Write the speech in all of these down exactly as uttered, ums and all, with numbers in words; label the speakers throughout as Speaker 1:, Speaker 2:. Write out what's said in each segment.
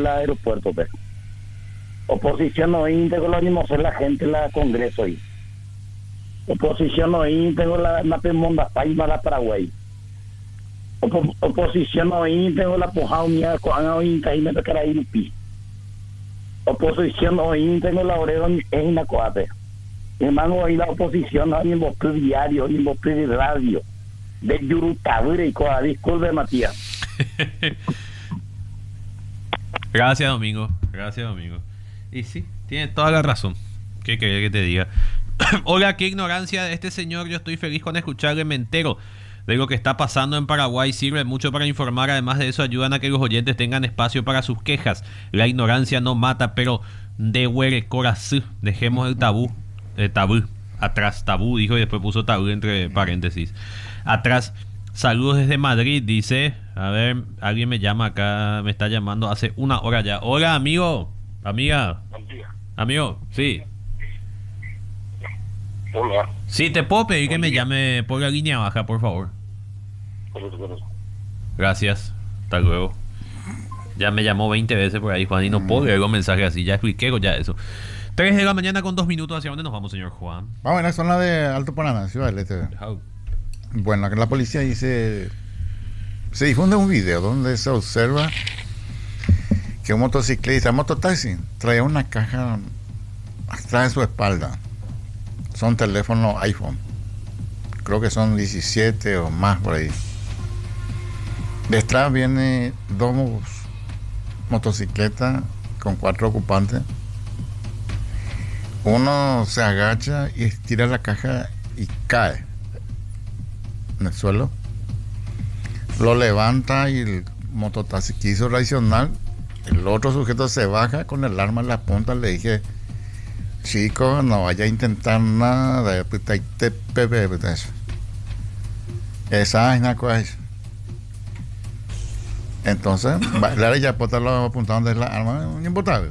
Speaker 1: el aeropuerto, pero oposición no íntegro lo mismo ser la gente la Congreso ahí. Oposición no íntegro la Napemonda Paima la Paraguay. Opo, oposición no íntegro la Pojaunia con Inca y me tocará ir pi. Oposición no íntegro la Oredo en la Coate. Hermano, hoy la oposición no hay en voz diario, ni en voz de radio. De Yurutabure y Coa, disculpe Matías.
Speaker 2: Gracias, Domingo. Gracias, Domingo. Y sí, tiene toda la razón. ¿Qué querés que te diga? Hola, qué ignorancia de este señor. Yo estoy feliz con escucharle. Me entero de lo que está pasando en Paraguay. Sirve mucho para informar. Además de eso, ayudan a que los oyentes tengan espacio para sus quejas. La ignorancia no mata, pero de huere corazón. Dejemos el tabú. El tabú. Atrás, tabú, dijo, y después puso tabú entre paréntesis. Atrás. Saludos desde Madrid, dice. A ver, alguien me llama acá. Me está llamando hace una hora ya. Hola, amigo. Amiga. Amigo, sí.
Speaker 3: Hola.
Speaker 2: Sí, te puedo pedir que me llame por la línea baja, por favor. Gracias. Hasta luego. Ya me llamó veinte veces por ahí, Juan, y no puedo leer los mensajes así. Ya expliqué ya eso. tres de la mañana con dos minutos. ¿Hacia dónde nos vamos, señor Juan?
Speaker 4: Vamos a la zona de Alto Paraná, Ciudad del Este. Bueno, la policía dice... Se difunde un video donde se observa que un motociclista, mototaxi, traía una caja atrás de su espalda. Son teléfonos iPhone. Creo que son diecisiete o más por ahí. Detrás viene dos motocicletas con cuatro ocupantes. Uno se agacha y estira la caja y cae en el suelo. Lo levanta y el mototaxi quiso reaccionar. El otro sujeto se baja con el arma en la punta. Le dije: chico, no vaya a intentar nada. Esa es una cosa. Entonces, la ya puesta lo apuntando de la arma, imputable.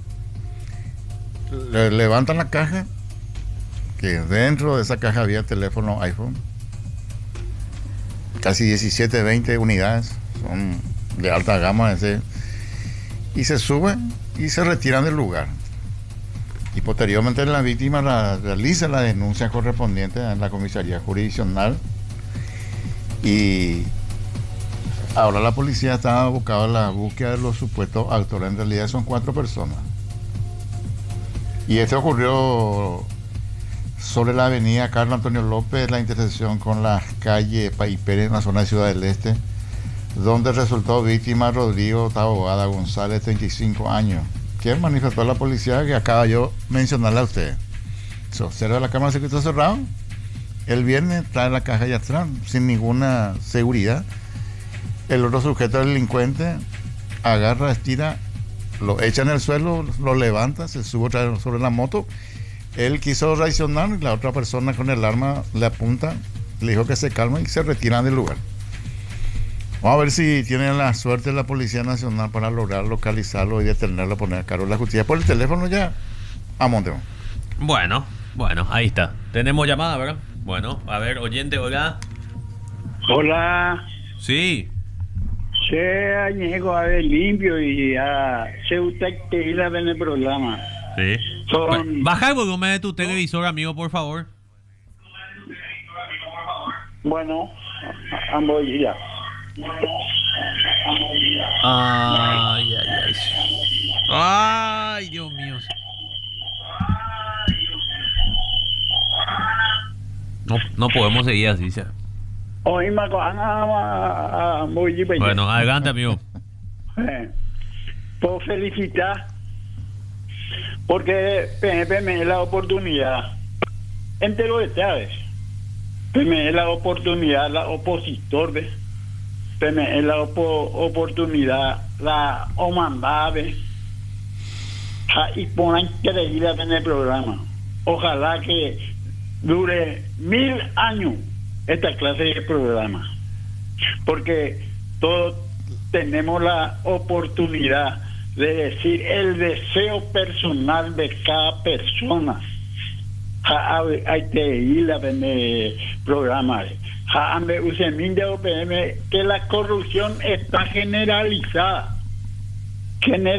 Speaker 4: Le levantan la caja, que dentro de esa caja había teléfono iPhone, casi diecisiete, veinte unidades, son de alta gama, ese, y se suben y se retiran del lugar. Y posteriormente la víctima la, realiza la denuncia correspondiente en la comisaría jurisdiccional, y ahora la policía está abocada a la búsqueda de los supuestos autores. En realidad son cuatro personas. Y esto ocurrió sobre la avenida Carlos Antonio López, la intersección con la calle Paipere en la zona de Ciudad del Este, donde resultó víctima Rodrigo Taboada González, treinta y cinco años, quien manifestó a la policía que acaba yo mencionarle a usted. Se observa la cámara de circuito cerrado. El viernes trae la caja allá atrás, sin ninguna seguridad. El otro sujeto delincuente agarra, estira, lo echa en el suelo, lo levanta, se sube otra vez sobre la moto. Él quiso reaccionar y la otra persona con el arma le apunta, le dijo que se calma y se retiran del lugar. Vamos a ver si tienen la suerte la Policía Nacional para lograr localizarlo y detenerlo, poner a cargo de la justicia. Por el teléfono ya, a Monte.
Speaker 2: Bueno, bueno, ahí está. Tenemos llamada, ¿verdad? Bueno, a ver, oyente, hola.
Speaker 5: Hola.
Speaker 2: Sí.
Speaker 5: Se añejo a ver limpio y a se usted que ir a ver el programa.
Speaker 2: Sí.
Speaker 5: Son...
Speaker 2: Baja el volumen de tu televisor, amigo, por favor.
Speaker 5: Bueno, ambos ya.
Speaker 2: Ay, ay, ay. Ay, Dios mío. No, no podemos seguir así, ¿sí? Bueno, adelante, amigo.
Speaker 5: Puedo felicitar porque P N P me da la oportunidad entero de Chávez. Me da la oportunidad la opositor de me da la opo, oportunidad la omandade y ponen increíble en el programa. Ojalá que dure mil años esta clase de programa, porque todos tenemos la oportunidad de decir el deseo personal de cada persona. Hay que ir a ver programa que la corrupción está generalizada.